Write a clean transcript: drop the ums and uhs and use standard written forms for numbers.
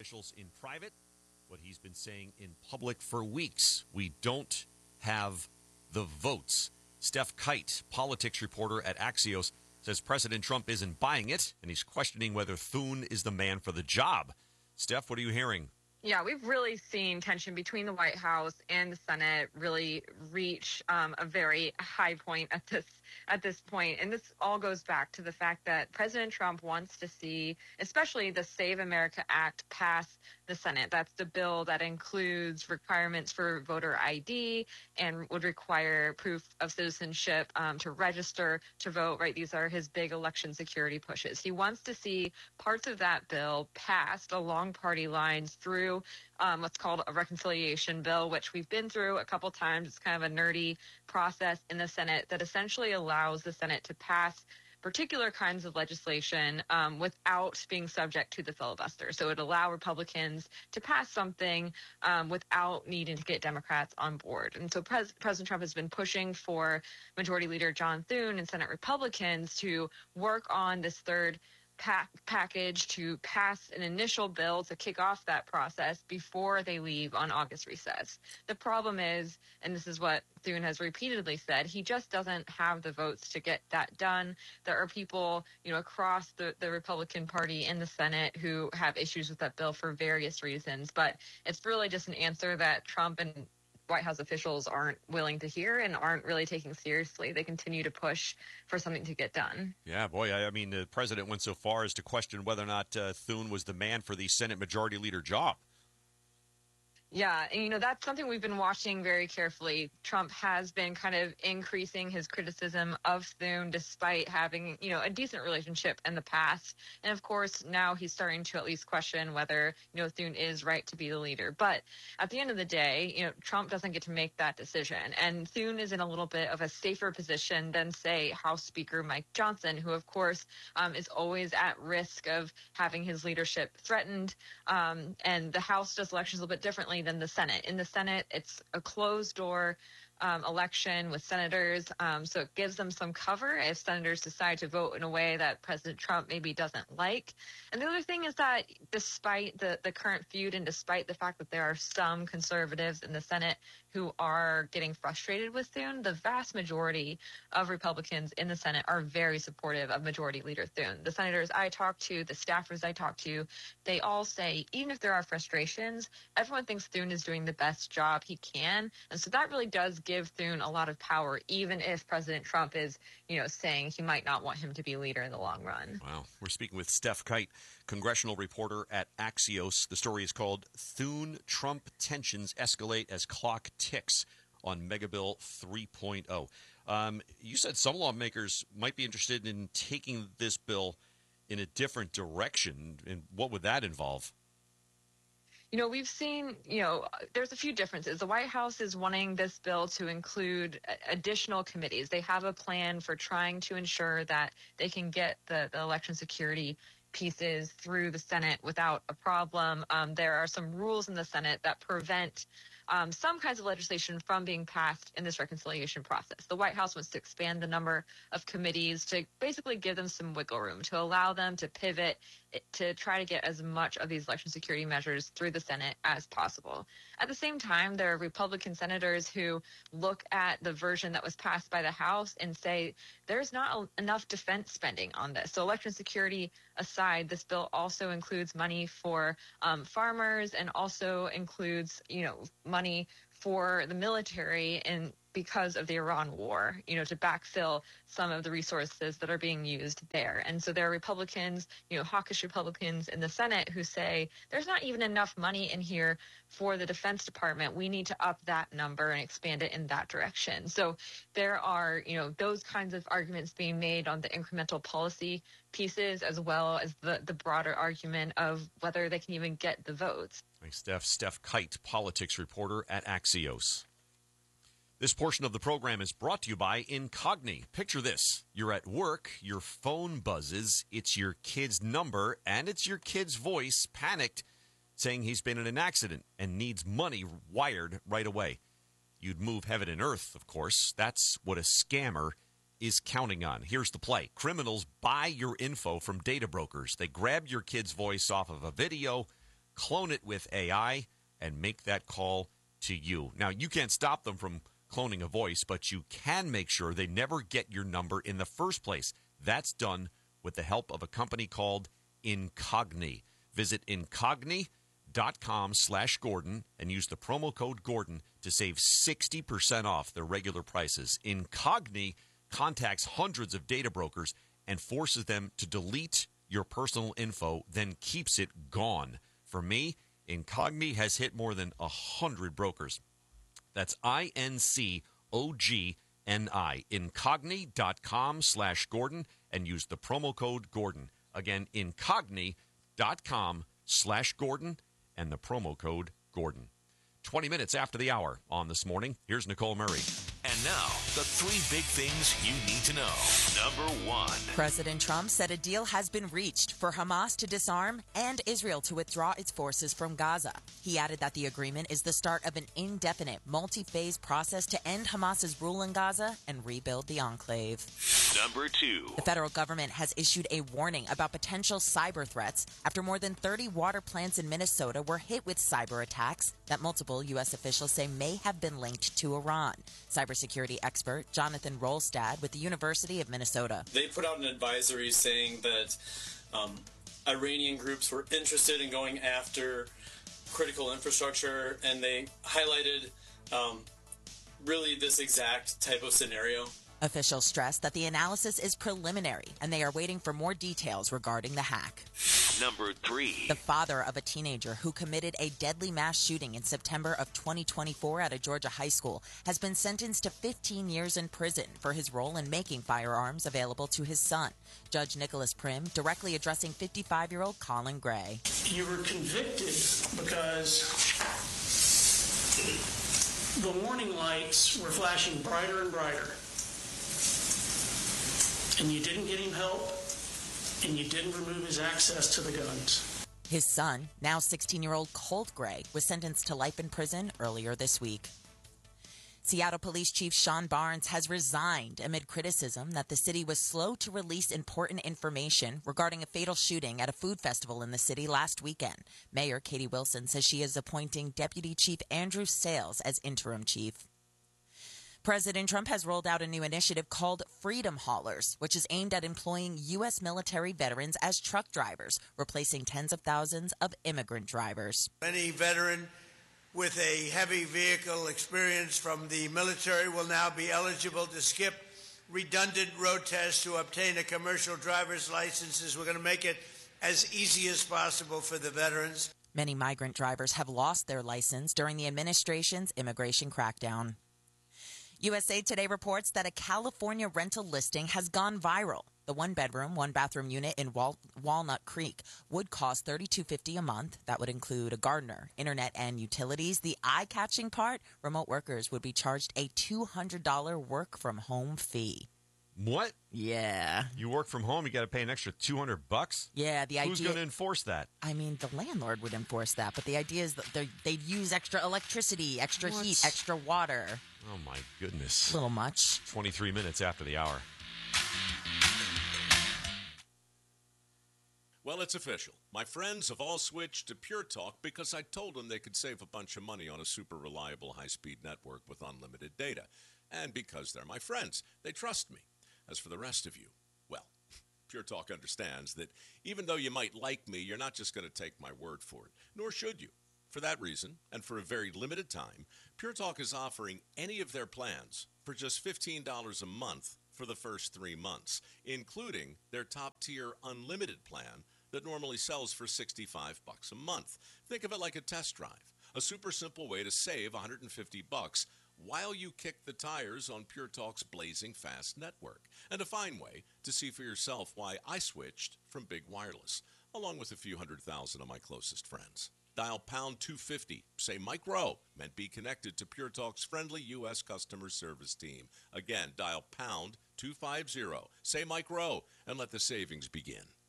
officials in private, what he's been saying in public for weeks. We don't have the votes. Steph Kite, politics reporter at Axios, says President Trump isn't buying it, and he's questioning whether Thune is the man for the job. Steph, what are you hearing? Yeah, we've really seen tension between the White House and the Senate really reach a very high point at this point. And this all goes back to the fact that President Trump wants to see, especially the Save America Act, pass the Senate. That's the bill that includes requirements for voter ID and would require proof of citizenship to register to vote, right? These are his big election security pushes. He wants to see parts of that bill passed along party lines through what's called a reconciliation bill, which we've been through a couple times. It's kind of a nerdy process in the Senate that essentially allows the Senate to pass particular kinds of legislation without being subject to the filibuster. So it allow Republicans to pass something without needing to get Democrats on board. And so President Trump has been pushing for Majority Leader John Thune and Senate Republicans to work on this third package to pass an initial bill to kick off that process before they leave on August recess. The problem is, and this is what Thune has repeatedly said, he just doesn't have the votes to get that done. There are people, across the Republican Party in the Senate who have issues with that bill for various reasons, but it's really just an answer that Trump and White House officials aren't willing to hear and aren't really taking seriously. They continue to push for something to get done. Yeah, boy, I mean, the president went so far as to question whether or not Thune was the man for the Senate Majority Leader job. Yeah, and that's something we've been watching very carefully. Trump has been kind of increasing his criticism of Thune despite having, a decent relationship in the past. And of course, now he's starting to at least question whether, Thune is right to be the leader. But at the end of the day, Trump doesn't get to make that decision. And Thune is in a little bit of a safer position than, say, House Speaker Mike Johnson, who, of course, is always at risk of having his leadership threatened. And the House does elections a little bit differently than the Senate. In the Senate, it's a closed door election with senators, so it gives them some cover if senators decide to vote in a way that President Trump maybe doesn't like. And the other thing is that despite the current feud and despite the fact that there are some conservatives in the Senate who are getting frustrated with Thune, the vast majority of Republicans in the Senate are very supportive of Majority Leader Thune. The senators I talk to, the staffers I talk to, they all say, even if there are frustrations, everyone thinks Thune is doing the best job he can. And so that really does give Thune a lot of power, even if President Trump is, saying he might not want him to be leader in the long run. Wow. We're speaking with Steph Kite, congressional reporter at Axios. The story is called Thune-Trump Tensions Escalate as Clock Ticks on Megabill 3.0. You said some lawmakers might be interested in taking this bill in a different direction. And what would that involve? We've seen, there's a few differences. The White House is wanting this bill to include additional committees. They have a plan for trying to ensure that they can get the election security pieces through the Senate without a problem. There are some rules in the Senate that prevent some kinds of legislation from being passed in this reconciliation process. The White House wants to expand the number of committees to basically give them some wiggle room, to allow them to pivot, to try to get as much of these election security measures through the Senate as possible. At the same time, there are Republican senators who look at the version that was passed by the House and say there's not enough defense spending on this. So election security aside, this bill also includes money for farmers and also includes, money for the military and because of the Iran war, to backfill some of the resources that are being used there. And so there are Republicans, hawkish Republicans in the Senate who say there's not even enough money in here for the Defense Department. We need to up that number and expand it in that direction. So there are, those kinds of arguments being made on the incremental policy pieces as well as the broader argument of whether they can even get the votes. Thanks, Steph. Steph Kite, politics reporter at Axios. This portion of the program is brought to you by Incogni. Picture this. You're at work, your phone buzzes, it's your kid's number, and it's your kid's voice, panicked, saying he's been in an accident and needs money wired right away. You'd move heaven and earth, of course. That's what a scammer is counting on. Here's the play. Criminals buy your info from data brokers. They grab your kid's voice off of a video, clone it with AI, and make that call to you. Now, you can't stop them from cloning a voice, but you can make sure they never get your number in the first place. That's done with the help of a company called Incogni. Visit Incogni.com/Gordon and use the promo code Gordon to save 60% off their regular prices. Incogni contacts hundreds of data brokers and forces them to delete your personal info, then keeps it gone. For me, Incogni has hit more than 100 brokers. That's Incogni, Incogni.com/Gordon, and use the promo code Gordon. Again, Incogni.com/Gordon and the promo code Gordon. 20 minutes after the hour on This Morning, here's Nicole Murray. And now, the three big things you need to know. Number one. President Trump said a deal has been reached for Hamas to disarm and Israel to withdraw its forces from Gaza. He added that the agreement is the start of an indefinite, multi-phase process to end Hamas's rule in Gaza and rebuild the enclave. Number two. The federal government has issued a warning about potential cyber threats after more than 30 water plants in Minnesota were hit with cyber attacks that multiple U.S. officials say may have been linked to Iran. Cybersecurity expert Jonathan Rolstad with the University of Minnesota. They put out an advisory saying that Iranian groups were interested in going after critical infrastructure, and they highlighted really this exact type of scenario. Officials stress that the analysis is preliminary and they are waiting for more details regarding the hack. Number three. The father of a teenager who committed a deadly mass shooting in September of 2024 at a Georgia high school has been sentenced to 15 years in prison for his role in making firearms available to his son. Judge Nicholas Prim directly addressing 55-year-old Colin Gray. You were convicted because the warning lights were flashing brighter and brighter. And you didn't get him help, and you didn't remove his access to the guns. His son, now 16-year-old Colt Gray, was sentenced to life in prison earlier this week. Seattle Police Chief Sean Barnes has resigned amid criticism that the city was slow to release important information regarding a fatal shooting at a food festival in the city last weekend. Mayor Katie Wilson says she is appointing Deputy Chief Andrew Sales as interim chief. President Trump has rolled out a new initiative called Freedom Haulers, which is aimed at employing U.S. military veterans as truck drivers, replacing tens of thousands of immigrant drivers. Any veteran with a heavy vehicle experience from the military will now be eligible to skip redundant road tests to obtain a commercial driver's license. We're going to make it as easy as possible for the veterans. Many migrant drivers have lost their license during the administration's immigration crackdown. USA Today reports that a California rental listing has gone viral. The one-bedroom, one-bathroom unit in Walnut Creek would cost $32.50 a month. That would include a gardener, internet, and utilities. The eye-catching part, remote workers would be charged a $200 work-from-home fee. What? Yeah. You work from home, you got to pay an extra $200? Yeah, the idea... Who's going to enforce that? I mean, the landlord would enforce that, but the idea is that they'd use extra electricity, extra heat, extra water. Oh, my goodness. A little much. 23 minutes after the hour. Well, it's official. My friends have all switched to Pure Talk because I told them they could save a bunch of money on a super reliable high-speed network with unlimited data. And because they're my friends, they trust me. As for the rest of you, well, Pure Talk understands that even though you might like me, you're not just going to take my word for it, nor should you. For that reason, and for a very limited time, Pure Talk is offering any of their plans for just $15 a month for the first 3 months, including their top-tier unlimited plan that normally sells for $65 a month. Think of it like a test drive, a super simple way to save $150 while you kick the tires on Pure Talk's blazing fast network, and a fine way to see for yourself why I switched from Big Wireless, along with a few 100,000 of my closest friends. Dial pound 250, say Mike Rowe, and be connected to Pure Talk's friendly U.S. customer service team. Again, dial pound 250, say Mike Rowe, and let the savings begin.